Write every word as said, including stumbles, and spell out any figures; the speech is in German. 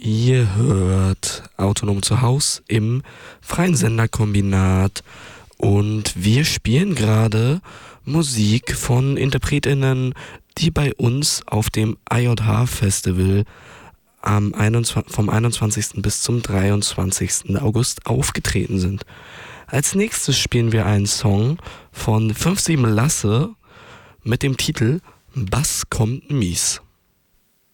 Ihr hört Autonom zu Haus im freien Senderkombinat und wir spielen gerade Musik von InterpretInnen, die bei uns auf dem I J H-Festival am einundzwanzigsten vom einundzwanzigsten bis zum dreiundzwanzigsten August aufgetreten sind. Als nächstes spielen wir einen Song von fünf sieben Lasse mit dem Titel Bass kommt mies.